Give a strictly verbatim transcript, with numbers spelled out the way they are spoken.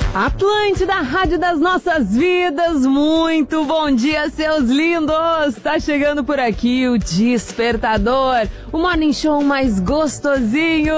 Atlântida, Rádio das Nossas Vidas, muito bom dia, seus lindos! Tá chegando por aqui o Despertador, o morning show mais gostosinho